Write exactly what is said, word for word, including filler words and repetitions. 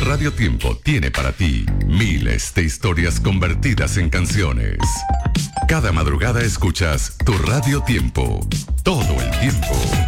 Radio Tiempo tiene para ti miles de historias convertidas en canciones. Cada madrugada escuchas tu Radio Tiempo. Todo el tiempo.